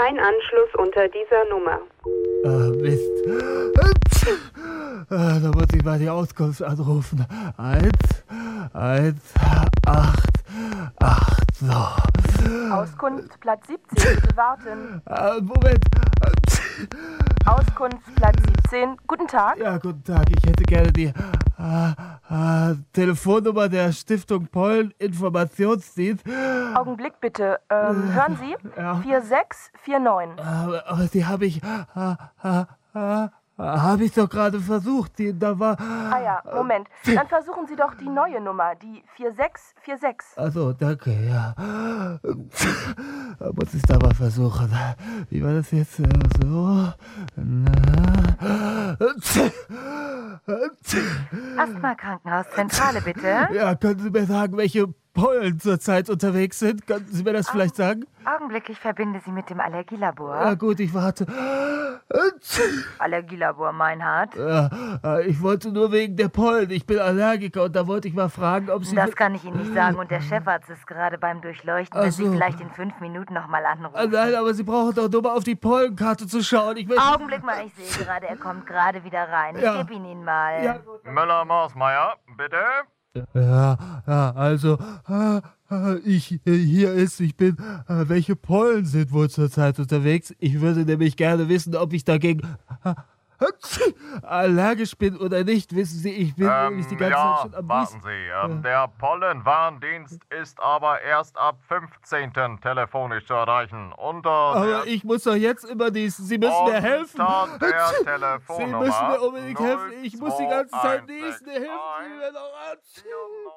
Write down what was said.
kein Anschluss unter dieser Nummer. Mist. Da muss ich mal die Auskunft anrufen. 118. So. Auskunft Platz 17, bitte warten. Moment. Auskunft Platz 17, guten Tag. Ja, guten Tag. Ich hätte gerne die Telefonnummer der Stiftung Pollen Informationsdienst. Augenblick bitte. Hören Sie? Ja. 4649. Aber die habe ich doch gerade versucht. Da war... Ah ja, Moment. Dann versuchen Sie doch die neue Nummer, die 4646. Also, danke, ja. Muss ich da mal versuchen. Wie war das jetzt? So. Asthma-Krankenhauszentrale, bitte. Ja, können Sie mir sagen, welche Pollen zurzeit unterwegs sind? Könnten Sie mir das vielleicht sagen? Augenblick, ich verbinde Sie mit dem Allergielabor. Ja gut, ich warte. Allergielabor Meinhardt. Ja, ich wollte nur wegen der Pollen. Ich bin Allergiker und da wollte ich mal fragen, ob Sie... Das kann ich Ihnen nicht sagen und der Chefarzt ist gerade beim Durchleuchten. Wenn Sie vielleicht in 5 Minuten nochmal anrufen. Nein, aber Sie brauchen doch nur mal auf die Pollenkarte zu schauen. Augenblick mal, ich sehe gerade, er kommt gerade wieder rein. Ich gebe ihn mal. Ja. Müller-Marsmeier, bitte? Ja, also, ich bin, welche Pollen sind wohl zurzeit unterwegs? Ich würde nämlich gerne wissen, ob ich dagegen allergisch bin oder nicht. Wissen Sie, ich bin nämlich die ganze Zeit schon am warten Niesen. Sie. Der Pollenwarndienst ist aber erst ab 15. telefonisch zu erreichen. Aber ich muss doch jetzt immer niesen. Sie müssen mir helfen. Unter der Sie Telefonnummer müssen mir unbedingt helfen. Ich muss die ganze Zeit 0216. niesen. Helfen Sie mir doch an.